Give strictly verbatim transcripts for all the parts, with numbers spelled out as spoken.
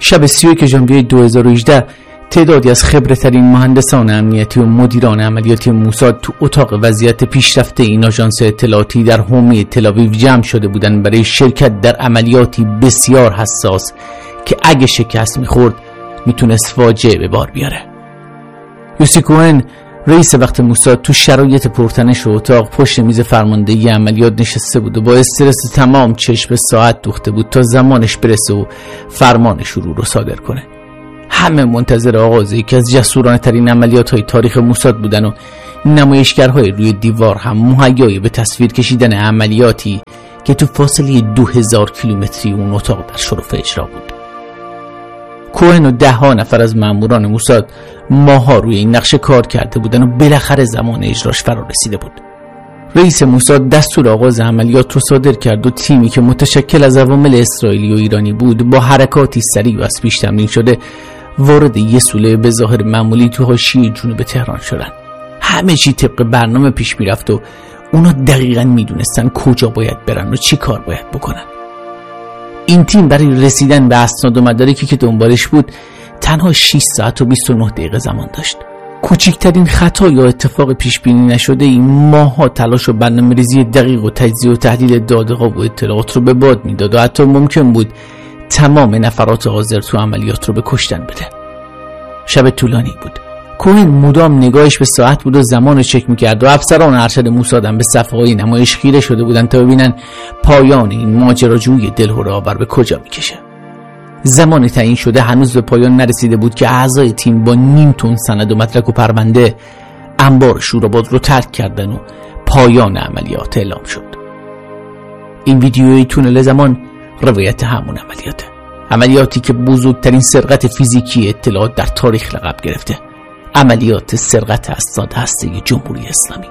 شب سی و یک ژانویه دو هزار و هجده تعدادی از خبره‌ترین مهندسان امنیتی و مدیران عملیاتی موساد تو اتاق وضعیت پیشرفته این آژانس اطلاعاتی در حومه تل‌آویو جمع شده بودند برای شرکت در عملیاتی بسیار حساس که اگه شکست می‌خورد میتونست فاجعه به بار بیاره. یوسی کوهن رئیس وقت موساد تو شرایط پرتنش و اتاق پشت میز فرماندهی عملیات نشسته بود و با استرس تمام چشم به ساعت دوخته بود تا زمانش برسه و فرمان شروع رو صادر کنه. همه منتظر آغاز یکی از جسورانه ترین عملیات های تاریخ موساد بودن و نمایشگرهای روی دیوار هم مهیای به تصویر کشیدن عملیاتی که تو فاصله دو هزار کیلومتری اون اتاق در شرف اجرا بود. کوهن و ده ها نفر از ماموران موساد ماها روی این نقشه کار کرده بودن و بالاخره زمان اجراش فرا رسیده بود. رئیس موساد دستور آغاز عملیات رو صادر کرد و تیمی که متشکل از عوامل اسرائیلی و ایرانی بود با حرکاتی سریع و از پیش تمرین شده وارد یه سوله به ظاهر معمولی تو حاشیه جنوب تهران شدن. همه چی طبق برنامه پیش میرفت و اونا دقیقاً میدونستن کجا باید برن و چی کار باید بکنن. این تیم برای رسیدن به اسناد و مدارکی که دنبالش بود تنها شش ساعت و بیست و نه دقیقه زمان داشت. کوچکترین خطا یا اتفاق پیش بینی نشده این ماها تلاش و برنامه‌ریزی دقیق و تجزیه و تحلیل داده‌ها و اطلاعات رو به باد میداد و حتی ممکن بود تمام نفرات حاضر تو عملیات رو به کشتن بده. شب طولانی بود. کوهن مدام نگاهش به ساعت بود و زمان رو چک میکرد و افسران ارشد موساد هم به صفحه‌های نمایش خیره شده بودن تا ببینن پایان این ماجراجویی دلهره‌آور به کجا میکشه. زمان تعیین شده هنوز به پایان نرسیده بود که اعضای تیم با نیم تن سند و مدرک و پرونده انبار شوراباد رو ترک کردن و پایان عملیات اعلام شد. این ویدیوی تونل زمان روایت همون عملیاته. عملیاتی که بزرگترین سرقت فیزیکی اطلاعات در تاریخ لقب گرفته. عملیات سرقت اسناد هسته‌ای جمهوری اسلامی.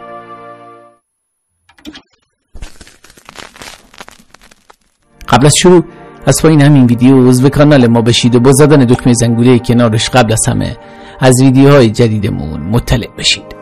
قبل از شروع از پایین همین ویدیو عضو کانال ما بشید و با زدن دکمه زنگوله کنارش قبل از همه از ویدیوهای جدیدمون مطلع بشید.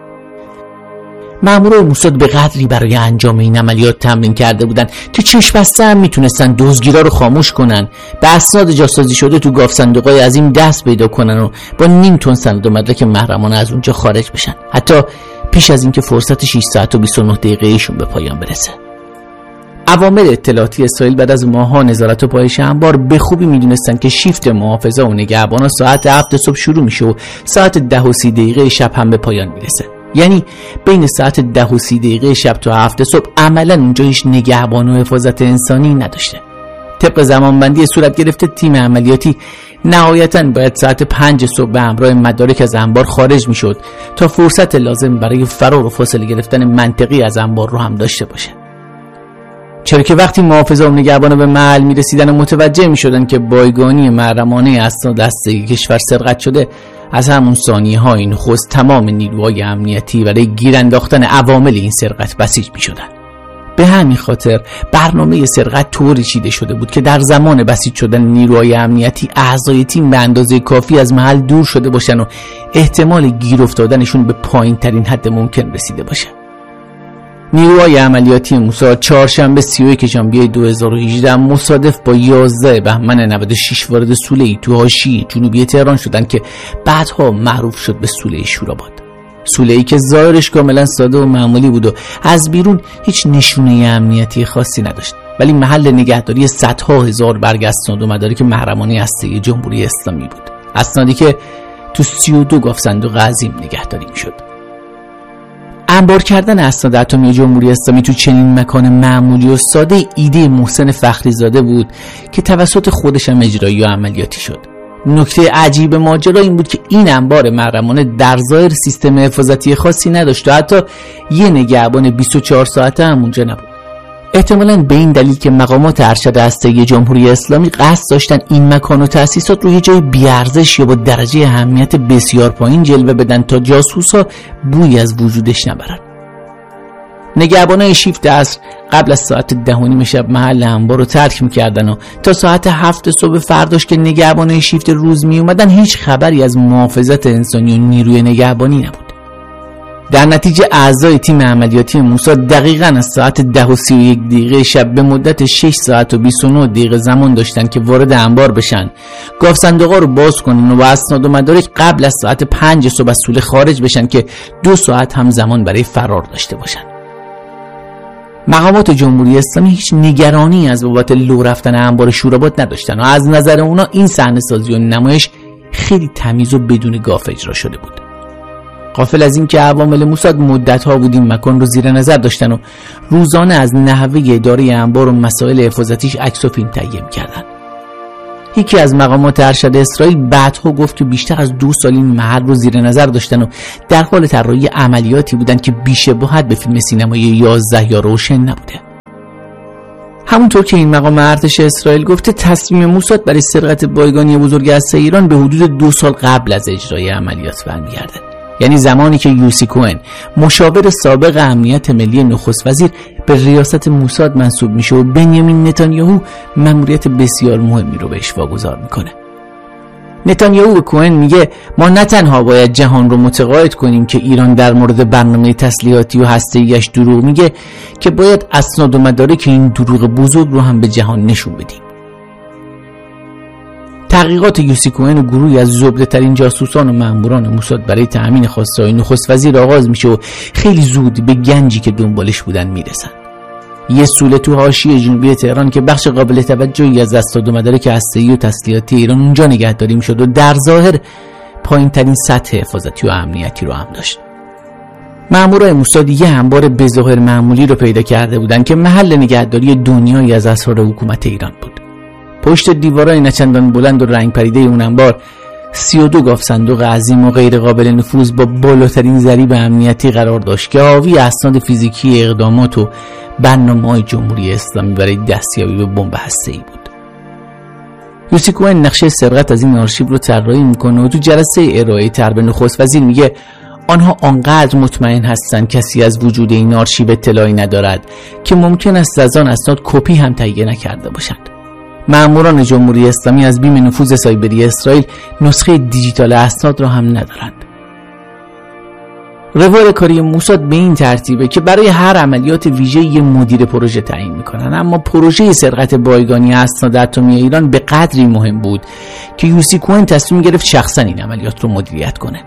ماموران موساد به قدری برای انجام این عملیات تمرین کرده بودن که چشم بسته هم میتونستن دزدگیرا رو خاموش کنن، به اسناد جاسازی شده تو گاف صندوقای عظیم دست پیدا کنن و با نیم تن سند و مدرک محرمانه از اونجا خارج بشن، حتی پیش از اینکه فرصت شش ساعت و بیست و نه دقیقه ایشون به پایان برسه. عوامل اطلاعاتی اسرائیل بعد از ماها نظارت و پایش انبار به خوبی میدونستن که شیفت محافظا و نگهبانا ساعت هفت صبح شروع میشه و ساعت ده و سی دقیقه شب هم به پایان میرسه. یعنی بین ساعت ده و سی دقیقه شب تا هفت صبح عملا اونجا هیچ نگهبان و حفاظت انسانی نداشته. طبق زمانبندی صورت گرفته تیم عملیاتی نهایتاً باید ساعت پنج صبح به همراه مدارک از انبار خارج میشد تا فرصت لازم برای فرار و فاصله گرفتن منطقی از انبار رو هم داشته باشه. چرا که وقتی محافظا و نگهبانا به محل میرسیدن و متوجه میشدن که بایگانی محرمانه اسناد هسته‌ای کشور سرقت شده، از همون ثانیه های نخست تمام نیروهای امنیتی برای گیر انداختن عوامل این سرقت بسیج میشدن. به همین خاطر برنامه سرقت طوری چیده شده بود که در زمان بسیج شدن نیروهای امنیتی اعضای تیم به اندازه کافی از محل دور شده باشن و احتمال گیر افتادنشون به پایین ترین حد ممکن رسیده باشه. نیروهای عملیاتی موساد چهارشنبه سی و یک ژانویه دو هزار و هجده مصادف با یازده بهمن نود و شش وارد سوله‌ای تو حاشیه جنوبی تهران شدند که بعدها معروف شد به سوله شوراباد. سوله‌ای که ظاهرش کاملا ساده و معمولی بود و از بیرون هیچ نشونه امنیتی خاصی نداشت، ولی محل نگهداری صدها هزار برگ اسناد و مدارک محرمانه هسته‌ای جمهوری اسلامی بود. اسنادی که تو سی و دو گاف صندوق عظیم نگهداری می‌شد. انبار کردن اسناد اتمی جمهوری اسلامی تو چنین مکان معمولی و ساده ایده محسن فخری زاده بود که توسط خودش هم اجرایی و عملیاتی شد. نکته عجیب ماجرا این بود که این انبار محرمانه در ظاهر سیستم حفاظتی خاصی نداشت و حتی یه نگهبان بیست و چهار ساعته هم اونجا نبود. احتمالاً به این دلیل که مقامات ارشد هسته‌ای جمهوری اسلامی قصد داشتن این مکان و تأسیسات رو یه جای بی‌ارزش یا با درجه اهمیت بسیار پایین جلوه بدن تا جاسوسا بوی از وجودش نبرن. نگهبانای شیفت عصر قبل از ساعت ده و نیم شب محل انبار رو ترک می‌کردن و تا ساعت هفت صبح فرداش که نگهبانای شیفت روز می اومدن هیچ خبری از محافظت انسانی و نیروی نگهبانی نبود. در نتیجه اعضای تیم عملیاتی موساد دقیقاً از ساعت ده و سی و یک دقیقه شب به مدت شش ساعت و بیست و نه دقیقه زمان داشتن که وارد انبار بشن، گاف صندوق‌ها رو باز کنن و با اسناد و مدارک قبل از ساعت پنج صبح از سوله خارج بشن که دو ساعت هم زمان برای فرار داشته باشن. مقامات جمهوری اسلامی هیچ نگرانی از بابت لو رفتن انبار شوراباد نداشتن و از نظر اونا این صحنه‌سازی و نمایش خیلی تمیز و بدون گاف اجرا شده بود. غافل از این که عوامل موساد مدت‌ها بود این مکان رو زیر نظر داشتن و روزانه از نحوه اداره انبار و مسائل حفاظتیش عکس و فیلم تهیه می‌کردن. یکی از مقامات ارشد اسرائیل بعدها گفت که بیشتر از دو سال این محل رو زیر نظر داشتن و در حال طراحی عملیاتی بودن که بی‌شباهت به فیلم سینمایی یازده یا روشن نبوده. همونطور که این مقام ارتش اسرائیل گفته تصمیم موساد برای سرقت بایگانی بزرگ هسته ایران به حدود دو سال قبل از اجرای عملیات برمیگرده. یعنی زمانی که یوسی کوهن مشاور سابق امنیت ملی نخست وزیر به ریاست موساد منصوب میشه و بنیامین نتانیاهو مأموریت بسیار مهمی رو بهش واگذار میکنه. نتانیاهو به کوهن میگه ما نه تنها باید جهان رو متقاعد کنیم که ایران در مورد برنامه تسلیحاتی و هسته‌ایش دروغ میگه، که باید اسناد و مدارک این دروغ بزرگ رو هم به جهان نشون بدیم. تحقیقات یوسی کوهن و گروهی از زبده ترین جاسوسان و مأموران موساد برای تأمین خواسته‌های نخست وزیر آغاز میشه و خیلی زود به گنجی که دنبالش بودن میرسن. یه سوله تو حاشیه جنوبی تهران که بخش قابل توجهی از اسناد و مدارک هسته‌ای و تسلیحاتی ایران اونجا نگهداری میشد و در ظاهر پایین‌ترین سطح حفاظتی و امنیتی رو هم داشت. مأمورای موساد یه انبار بظاهر معمولی رو پیدا کرده بودن که محل نگهداری دنیایی از اسرار حکومت ایران بود. پشت دیوارای نچندان بلند و رنگ پریده اون انبار سی و دو گاف صندوق عظیم و غیر قابل نفوذ با بالاترین ضریب امنیتی قرار داشت که حاوی اسناد فیزیکی اقدامات و برنامه‌های جمهوری اسلامی برای دستیابی به بمب هسته‌ای بود. یوسی کوهن نقشه سرقت از این آرشیو رو طراحی میکنه و تو جلسه ارائه طرح به نخست وزیر میگه آنها آنقدر مطمئن هستند کسی از وجود این آرشیو اطلاعی ندارد که ممکن است از آن اسناد کپی هم تهیه نکرده باشند. مأموران جمهوری اسلامی از بیم نفوذ سایبری اسرائیل نسخه دیجیتال اسناد را هم ندارند. روال کاری موساد به این ترتیبه که برای هر عملیات ویژه یه مدیر پروژه تعیین میکنن، اما پروژه سرقت بایگانی اسناد اتمی ایران به قدری مهم بود که یوسی کوهن تصمیم گرفت شخصا این عملیات رو مدیریت کنه.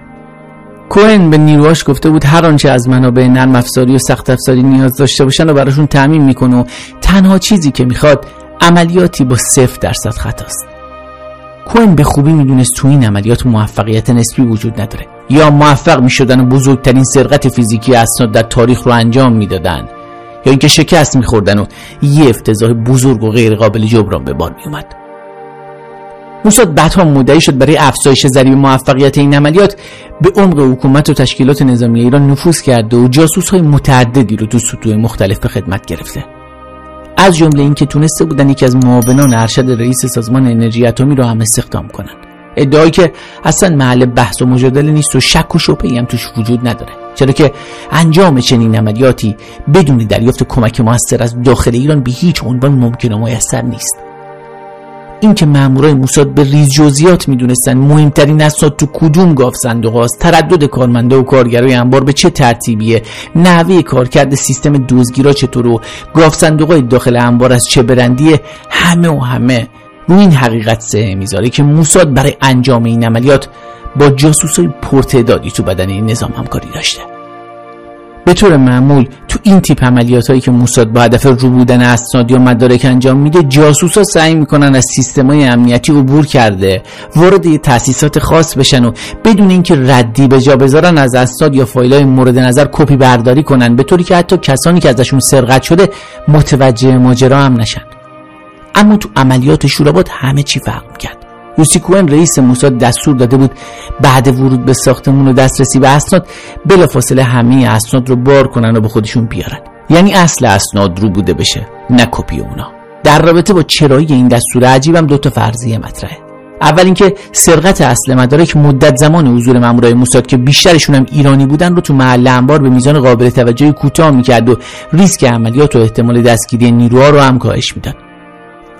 کوهن به نیروهاش گفته بود هر آنچه از منابع نرم افزاری و سخت افزاری نیاز داشته باشن و براشون تامین میکنه و تنها چیزی که میخواد عملیاتی با صفر درصد خطاست. کوهن به خوبی میدونست تو این عملیات موفقیت نسبی وجود نداره. یا موفق میشدن و بزرگترین سرقت فیزیکی اسناد در تاریخ رو انجام میدادن، یا اینکه شکست میخوردن و یه افتضاح بزرگ و غیر قابل جبران به بار میومد. موساد بعدها مدعی شد برای افزایش ضریب موفقیت این عملیات به عمق حکومت و تشکیلات نظامی ایران نفوذ کرده و جاسوس‌های متعددی رو تو سطوح مختلف به خدمت گرفته. از جمله این که تونسته بودن یکی از معاونان ارشد رئیس سازمان انرژی اتمی رو هم استخدام کنن. ادعایی که اصلا محل بحث و مجادله نیست و شک و شبهه‌ای هم توش وجود نداره، چرا که انجام چنین عملیاتی بدون دریافت کمک موثر از داخل ایران به هیچ عنوان ممکن و میسر نیست. این که مامورای موساد به ریز جزئیات میدونستن مهمترین اسناد تو کدوم گاف صندوق هاست، تردد کارمنده و کارگرای انبار به چه ترتیبیه، نحوه کارکرد سیستم دزدگیرا چطور و گاف صندوقای داخل انبار از چه برندیه، همه و همه رو این حقیقت سه میذاره که موساد برای انجام این عملیات با جاسوسای پرتعدادی تو بدن این نظام همکاری داشته. به طور معمول تو این تیپ عملیاتایی که موساد با هدف رو بودن اسناد یا مدارک انجام میده، جاسوسا سعی میکنن از سیستم‌های امنیتی عبور کرده وارد یه تأسیسات خاص بشن و بدون اینکه ردی به جا بذارن از اسناد یا فایل‌های مورد نظر کپی برداری کنن، به طوری که حتی کسانی که ازشون سرقت شده متوجه ماجرا هم نشن. اما تو عملیات شوراباد همه چی فرق می‌کرد. یوسی کوهن رئیس موساد دستور داده بود بعد ورود به ساختمون و دسترسی به اسناد بلافاصله همه اسناد رو بار کنن و به خودشون بیارن، یعنی اصل اسناد رو بوده بشه نه کپی اونا. در رابطه با چرایی این دستور عجیبم دو تا فرضیه مطرحه. اول اینکه سرقت اصل مدارک مدت زمان حضور مامورای موساد که بیشترشون هم ایرانی بودن رو تو محل انبار به میزان قابل توجهی کوتاه می‌کرد و ریسک عملیات و احتمال دستگیری نیروها رو هم کاهش میداد.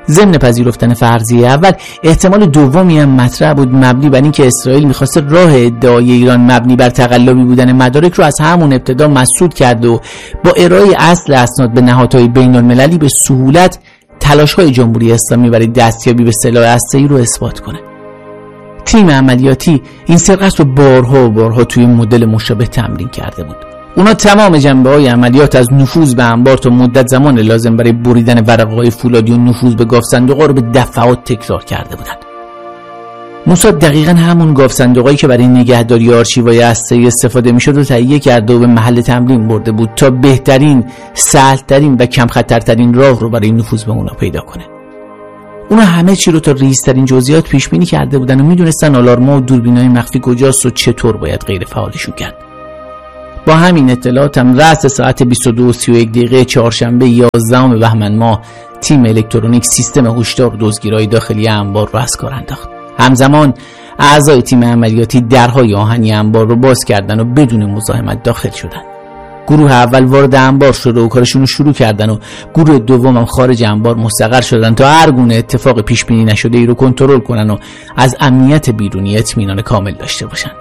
ضمن پذیرفتن فرضیه اول، احتمال دومی هم مطرح بود مبنی بر اینکه اسرائیل می‌خواسته راه ادعای ایران مبنی بر تقلبی بودن مدارک رو از همون ابتدا مسدود کرد و با ارائه اصل اسناد به نهادهای بین‌المللی به سهولت تلاش‌های جمهوری اسلامی برای دستیابی به سلاح هسته‌ای رو اثبات کنه. تیم عملیاتی این سرقت رو بارها و بارها توی مدل مشابه تمرین کرده بود. اونا تمام جنبه‌های عملیات از نفوذ به انبار تا مدت زمان لازم برای بریدن ورقه‌های فولادی و نفوذ به گاف صندوق‌ها رو به دفعات تکرار کرده بودند. موساد دقیقاً همون گاف صندوقایی که برای نگهداری آرشیوهای هسته‌ای استفاده می‌شد رو تهیه کرده و به محل تمرین برده بود تا بهترین، سهل‌ترین و کم خطرترین راه رو برای نفوذ به اونا پیدا کنه. اونا همه چی رو تا ریزترین جزئیات پیش بینی کرده بودن و می‌دونستن آلارم‌ها و دوربین‌های مخفی کجاست و چطور باید غیر فعالشون کرد. با همین اطلاعات هم رأس ساعت بیست و دو و سی و یک دقیقه چهارشنبه یازدهم بهمن ماه تیم الکترونیک سیستم هشدار دزدگیرهای داخلی انبار رو از کار انداخت. همزمان اعضای تیم عملیاتی درهای آهنی انبار رو باز کردن و بدون مزاحمت داخل شدن. گروه اول وارد انبار شده و کارشون رو شروع کردن و گروه دوم هم خارج انبار مستقر شدن تا هر گونه اتفاق پیش بینی نشده ای رو کنترل کنن و از امنیت بیرونی اطمینان کامل داشته باشن.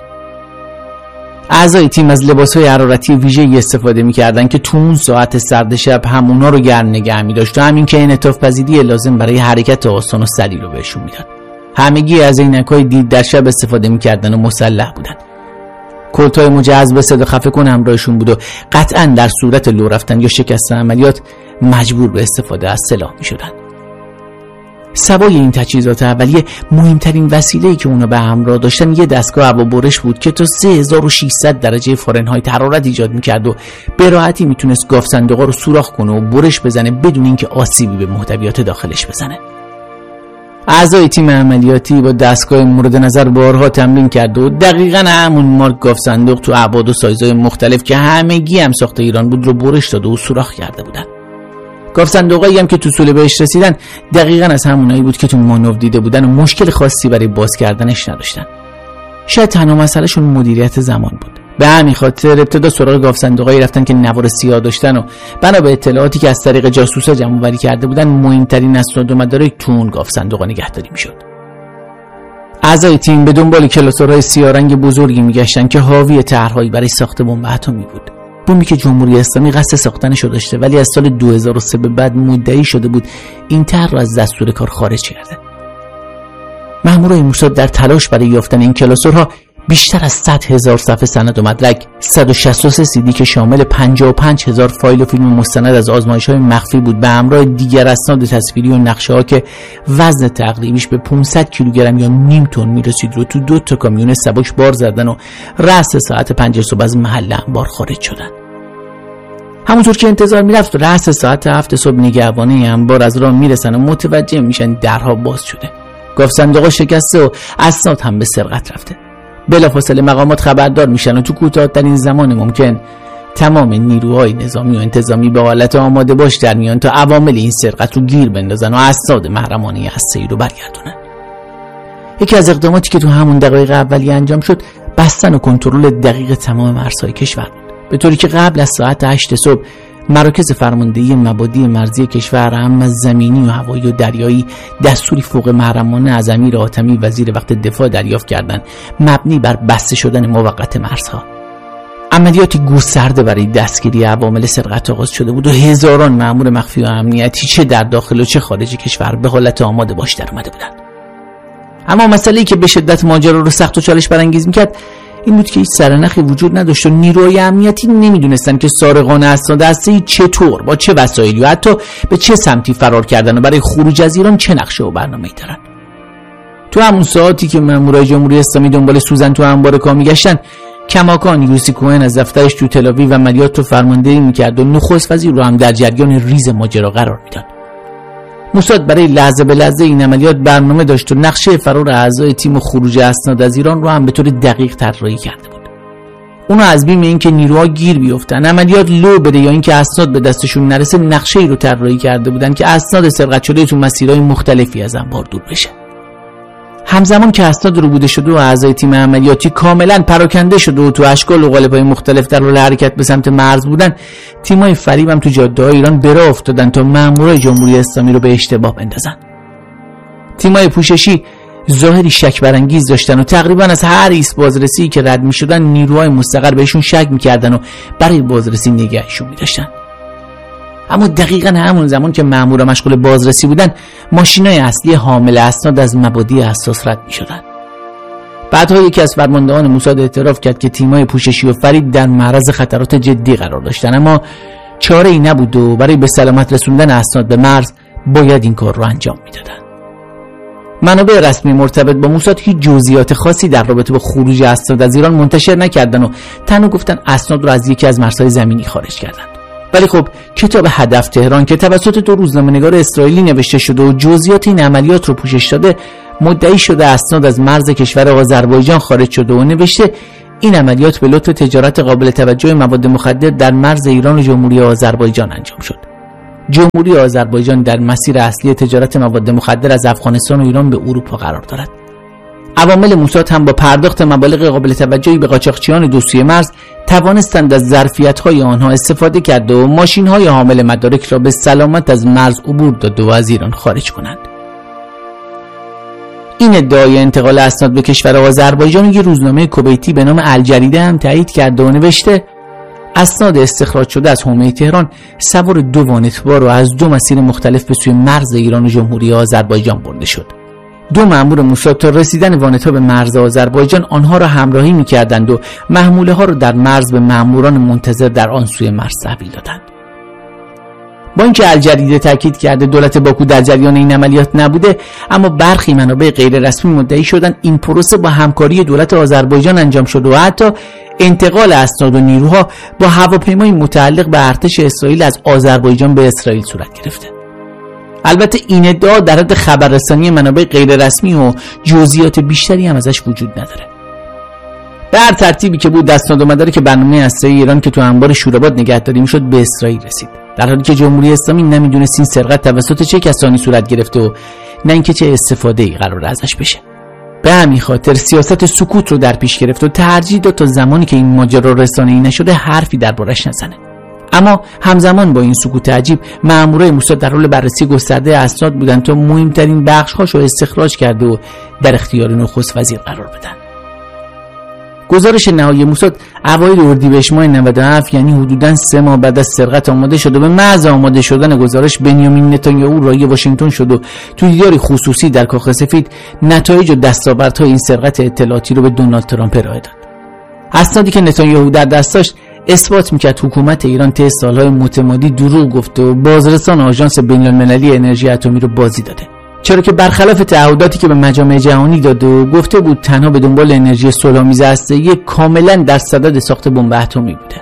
اعضای تیم از لباس‌های حرارتی ویژه‌ای استفاده می‌کردن که تو اون ساعت سرد شب هم اونا رو گرم نگه می‌داشت و همین که انعطاف پذیری لازم برای حرکت آسان و سریع رو بهشون میداد. همگی از عینک‌های دید در شب استفاده می‌کردن و مسلح بودن. کلت‌های مجهز به صدا خفه کن همراهشون بود و قطعاً در صورت لو رفتن یا شکست عملیات مجبور به استفاده از سلاح می‌شدن. سوای این تجهیزات اولیه، مهمترین وسیله‌ای که اونا به همراه داشتن یه دستگاه هوابرش بود که تا سه هزار و ششصد درجه فارنهایت حرارت ایجاد می‌کرد و به راحتی میتونست گاف صندوق‌ها رو سوراخ کنه و برش بزنه بدون اینکه آسیبی به محتویات داخلش بزنه. اعضای تیم عملیاتی با دستگاه مورد نظر بارها تمرین کرد و دقیقاً همون مارک گاف صندوق تو ابعاد و سایزهای مختلف که همگی هم ساخت ایران بود رو برش داده و سوراخ کرده بودن. گاف صندوقایی هم که تو سوله بهش رسیدن دقیقاً از همونایی بود که تو مانور دیده بودن و مشکل خاصی برای باز کردنش نداشتن. شاید تنها مسئلهشون مدیریت زمان بود. به همین خاطر ابتدا سراغ گاف صندوقایی رفتن که نوار سیاه داشتن و بنا به اطلاعاتی که از طریق جاسوسا جمع‌آوری کرده بودن مهمترین اسناد و مدارک تو اون گاف صندوقا نگهداری میشد. اعضای تیم به دنبال کلاسورهای سیاه رنگ بزرگی میگشتن که حاوی طرحهایی برای ساخت بمب اتمی بود. بمبی که جمهوری اسلامی قصد ساختنش رو داشته ولی از سال دو هزار و سه به بعد مدعی شده بود این طرح را از دستور کار خارج کرده. مامورای موساد در تلاش برای یافتن این کلاسورها بیشتر از صد هزار صفحه سند و مدرک، صد و شصت و سه سی دی که شامل پنجاه و پنج هزار فایل و فیلم مستند از آزمایش‌های مخفی بود به همراه دیگر اسناد تصویری و نقشه‌ها که وزن تقریبیش به پانصد کیلوگرم یا نیم تن میرسید رو تو دو تا کامیون سبک بار زدن و رأس ساعت پنج صبح از محل انبار خارج شدن. همونطور که انتظار میرفت رأس ساعت هفت صبح نگهبانه انبار از راه میرسن و متوجه میشن درها باز شده. گاف صندوق‌ها شکسته و اسناد هم به سرقت رفته. بلافاصله مقامات خبردار میشن و تو کوتاه‌ترین زمان ممکن تمام نیروهای نظامی و انتظامی به حالت آماده باش در میان تا عوامل این سرقت رو گیر بندازن و اسناد محرمانه هسته‌ای رو برگردونن. یکی از اقداماتی که تو همون دقایق اولیه انجام شد بستن و کنترل دقیق تمام مرزهای کشور بود، به طوری که قبل از ساعت هشت صبح مراکز فرماندهی مبادی مرزی کشور هم از زمینی و هوایی و دریایی دستوری فوق محرمانه از امیر حاتمی وزیر وقت دفاع دریافت کردند مبنی بر بسته شدن موقت مرزها. عملیاتی گسترده برای دستگیری عوامل سرقت آغاز شده بود و هزاران مأمور مخفی و امنیتی چه در داخل و چه خارج کشور به حالت آماده باش در اومده بودند. اما مسئله‌ای که به شدت ماجرا رو سخت و چالش برانگیز می‌کرد این بود که هیچ سرنخی وجود نداشت و نیروهای امنیتی نمیدونستن که سارقان اسناد هسته‌ای چطور با چه وسایلی و حتی به چه سمتی فرار کردن و برای خروج از ایران چه نقشه و برنامه‌ای دارن. تو همون ساعتی که مامورای جمهوری اسلامی دنبال سوزن تو انبار کاه میگشتن، کماکان یوسی کوهن از دفترش تو تل آویو عملیات رو فرماندهی میکرد و نخست وزیر رو هم در جریان ریز ماجرا قرار میداد. موساد برای لحظه به لحظه این عملیات برنامه داشت و نقشه فرار اعضای تیم و خروج اسناد از ایران رو هم به طور دقیق طراحی کرده بود. اونها از بیم اینکه نیروها گیر بیفتن، عملیات لو بده یا اینکه اسناد به دستشون نرسه، نقشه‌ای رو طراحی کرده بودن که اسناد سرقت شده تو مسیرهای مختلفی از انبار دور بشه. همزمان که اسناد ربوده شده و اعضای تیم عملیاتی کاملا پراکنده شده و تو اشکال و قالب‌های مختلف در حال حرکت به سمت مرز بودن، تیم‌های فریب هم تو جاده‌های ایران به راه افتادن تا مامورای جمهوری اسلامی رو به اشتباه بندازن. تیمای پوششی ظاهری شک برانگیز داشتن و تقریبا از هر ایست بازرسی که رد می‌شدن نیروهای مستقر بهشون شک می‌کردن و برای بازرسی نگهشون می‌داشتن. اما دقیقاً همون زمان که مأمورا مشغول بازرسی بودن، ماشینای اصلی حامل اسناد از مبادی حساس رد می‌شدن. بعدها یکی از فرماندهان موساد اعتراف کرد که تیمای پوششی و فرید در معرض خطرات جدی قرار داشتن، اما چاره‌ای نبود و برای به سلامت رسوندن اسناد به مرز باید این کار رو انجام می‌دادن. منابع رسمی مرتبط با موساد هیچ جزئیات خاصی در رابطه با خروج اسناد از ایران منتشر نکردن و تنها گفتن اسناد رو از یکی از مرزهای زمینی خارج کردن. ولی خب کتاب هدف تهران که توسط دو روزنامه‌نگار اسرائیلی نوشته شده و جزئیات این عملیات رو پوشش داده، مدعی شده اسناد از مرز کشور آذربایجان خارج شده و نوشته این عملیات به لطف تجارت قابل توجه مواد مخدر در مرز ایران و جمهوری آذربایجان انجام شد. جمهوری آذربایجان در مسیر اصلی تجارت مواد مخدر از افغانستان و ایران به اروپا قرار دارد. عوامل موساد هم با پرداخت مبالغ قابل توجهی به قاچاقچیان دو سوی مرز توانستند از ظرفیت‌های آنها استفاده کرده و ماشین‌های حامل مدارک را به سلامت از مرز عبور داده و از ایران خارج کنند. این ادعای انتقال اسناد به کشور آذربایجان یک روزنامه کویتی به نام الجریده هم تایید کرده و نوشته اسناد استخراج شده از حومه تهران سوار دو وانتبار و از دو مسیر مختلف به سوی مرز ایران و جمهوری آذربایجان برده شد. دو مأمور موساد تا رسیدن وانت‌ها به مرز آذربایجان آنها را همراهی می‌کردند و محموله ها را در مرز به مأموران منتظر در آن سوی مرز تحویل دادند. با اینکه الجریده تاکید کرده دولت باکو در جریان این عملیات نبوده، اما برخی منابع غیر رسمی مدعی شدند این پروسه با همکاری دولت آذربایجان انجام شده و حتی انتقال اسناد و نیروها با هواپیمای متعلق به ارتش اسرائیل از آذربایجان به اسرائیل صورت گرفته. البته این ادعا در حد خبررسانی منابع غیر رسمی و جزئیات بیشتری هم ازش وجود نداره. به هر ترتیبی که بود اسناد و مدارک برنامه اسلحه ایران که تو انبار شوراباد نگهداری میشد به اسرائیل رسید، در حالی که جمهوری اسلامی نمیدونست این سرقت توسط چه کسانی صورت گرفته و نه اینکه چه استفاده‌ای قرار ازش بشه. به همین خاطر سیاست سکوت رو در پیش گرفت و ترجیح داد تا زمانی که این ماجرا رسانه‌ای نشده حرفی دربارش نزنه. اما همزمان با این سکوت عجیب، مأمورای موساد در حال بررسی گسترده اسناد بودند تا مهمترین بخش‌هاش رو استخراج کرده و در اختیار نخست وزیر قرار بدن. گزارش نهایی موساد اوایل اردیبهشت ماه نود و هفت، یعنی حدوداً سه ماه بعد از سرقت آماده شد و به محض آماده شدن گزارش بنیامین نتانیاهو رای واشنگتن شد و تو دیداری خصوصی در کاخ سفید نتایج و دستاوردهای این سرقت اطلاعاتی رو به دونالد ترامپ ارائه داد. اسنادی که نتانیاهو در دست داشت اثبات میکرد حکومت ایران طی سالهای متمادی دروغ گفته و بازرسان آژانس بین‌المللی انرژی اتمی رو بازی داده، چرا که برخلاف تعهداتی که به مجامع جهانی داده و گفته بود تنها به دنبال انرژی صلح‌آمیز هسته‌ای، کاملا در صدد ساخت بمب اتمی بوده.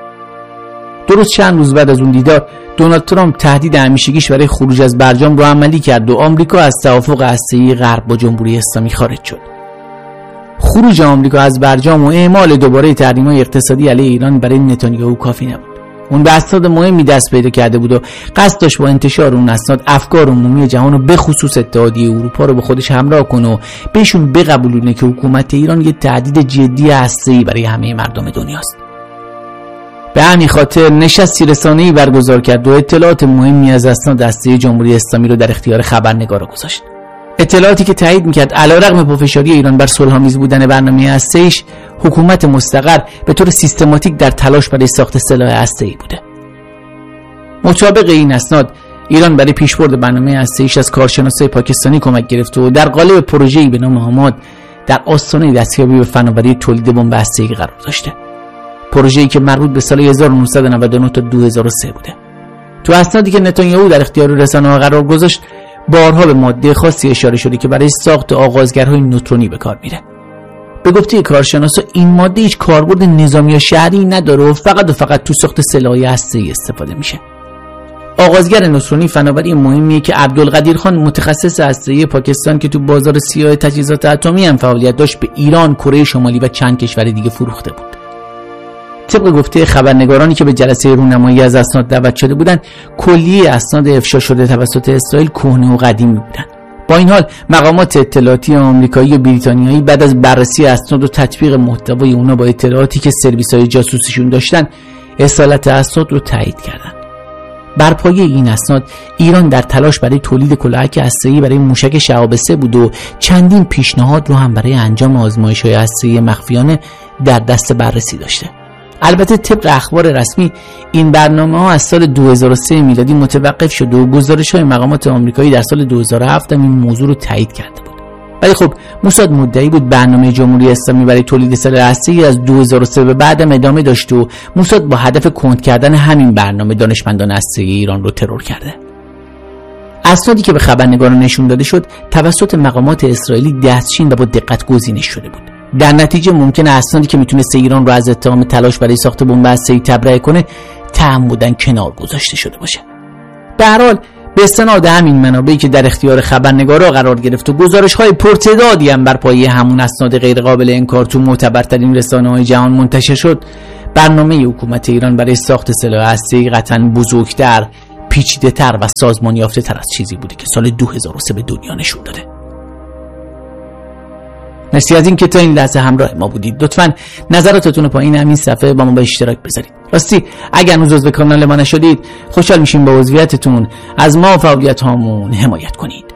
درست چند روز بعد از اون دیدار، دونالد ترامپ تهدید همیشگیش برای خروج از برجام رو عملی کرد و آمریکا از توافق هسته‌ای غرب با جمهوری اسلامی خارج شد. خروج آمریکا از برجام و اعمال دوباره تحریم‌های اقتصادی علیه ایران برای نتانیاهو کافی نبود. اون به اسناد مهمی دست پیدا کرده بود و قصد داشت با انتشار اون اسناد افکار عمومی جهان و به خصوص اتحادیه اروپا رو به خودش همراه کنه و بهشون بقبولونه که حکومت ایران یه تهدید جدی هسته‌ای برای همه مردم دنیاست. به همین خاطر نشستی رسانه‌ای برگزار کرد و اطلاعات مهمی از اسناد هسته‌ای جمهوری اسلامی رو در اختیار خبرنگارا گذاشت. اطلاعاتی که تایید میکرد علیرغم پافشاری ایران بر صلح‌آمیز بودن برنامه هسته‌ایش، حکومت مستقر به طور سیستماتیک در تلاش برای ساخت سلاح هسته‌ای بوده. مطابق این اسناد، ایران برای پیشبرد برنامه هسته‌ایش از کارشناسای پاکستانی کمک گرفته و در قالب پروژه‌ای به نام حماد در آستانه دستیابی به فناوری تولید بمب هسته‌ای قرار داشته. پروژه‌ای که مربوط به سال هزار و نهصد و نود و نه تا دو هزار و سه بوده. تو اسنادی که نتانیاهو در اختیار رسانه‌ها قرار گذاشت، بارها به ماده خاصی اشاره شده که برای ساخت آغازگرهای نوترونی به کار میره. به گفته کارشناسا این ماده هیچ کاربرد نظامی یا شهری نداره و فقط و فقط تو ساخت سلاح هسته‌ای استفاده میشه. آغازگر نوترونی فناوری مهمیه که عبدالقدیر خان متخصص هسته‌ای پاکستان که تو بازار سیاه تجهیزات اتمی هم فعالیت داشت به ایران، کره شمالی و چند کشور دیگه فروخته بود. طبق گفته خبرنگارانی که به جلسه رونمایی از اسناد دعوت شده بودند، کلیه اسناد افشا شده توسط اسرائیل کهنه و قدیمی بودند. با این حال مقامات اطلاعاتی آمریکایی و بریتانیایی بعد از بررسی اسناد و تطبیق محتوای اونا با اطلاعاتی که سرویس‌های جاسوسیشون داشتن، اصالت اسناد رو تایید کردند. بر پایه این اسناد ایران در تلاش برای تولید کلاهک هسته‌ای برای موشک شهاب سه بود و چندین پیشنهاد رو هم برای انجام آزمایش‌های هسته‌ای مخفیانه در دست بررسی داشته. البته طبق اخبار رسمی این برنامه‌ها از سال دو هزار و سه میلادی متوقف شد و گزارش‌های مقامات آمریکایی در سال دو هزار و هفت هم این موضوع رو تایید کرده بود. ولی خب موساد مدعی بود برنامه جمهوری اسلامی برای تولید سلاح هسته‌ای از دو هزار و سه به بعدم ادامه داشت و موساد با هدف کند کردن همین برنامه دانشمندان هسته‌ای ایران رو ترور کرده. اسنادی که به خبرنگاران نشون داده شد توسط مقامات اسرائیلی دستچین و با دقت گزینش شده بود. در نتیجه ممکنه اسنادی که میتونست ایران رو از اتهام تلاش برای ساخت بمب هسته‌ای تبرئه کنه تعمداً کنار گذاشته شده باشه. به هر حال به استناد همین منابعی که در اختیار خبرنگارا قرار گرفت و گزارش‌های پرتعدادی هم بر پایه همون اسناد غیر قابل انکار تو معتبرترین رسانه‌های جهان منتشر شد، برنامه حکومت ایران برای ساخت سلاح هسته‌ای قطعاً بزرگتر، پیچیده‌تر و سازمان یافته‌تر از چیزی بوده که سال دو هزار و سه به دنیا نشون داده. مرسی از این که تا این لحظه همراه ما بودید. لطفاً نظراتتون رو پایین همین صفحه با ما به اشتراک بذارید. راستی اگر هنوز عضو کانال ما نشدید خوشحال میشیم با عضویتتون از ما و فعالیت هامون حمایت کنید.